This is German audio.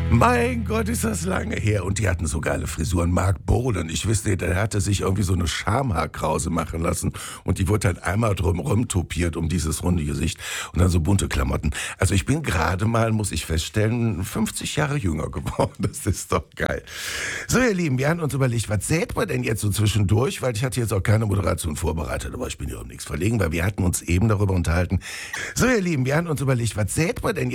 Mein Gott, ist das lange her. Und die hatten so geile Frisuren. Mark Bolan, ich wüsste, der hatte sich irgendwie so eine Schamhaarkrause machen lassen. Und die wurde halt einmal drumherum topiert um dieses runde Gesicht. Und dann so bunte Klamotten. Also ich bin gerade mal, muss ich feststellen, 50 Jahre jünger geworden. Das ist doch geil. So, ihr Lieben, wir haben uns überlegt, was sät man denn jetzt so zwischendurch? Weil ich hatte jetzt auch keine Moderation vorbereitet. Aber ich bin ja um nichts verlegen, weil wir hatten uns eben darüber unterhalten. So, ihr Lieben, wir haben uns überlegt, was sät man denn jetzt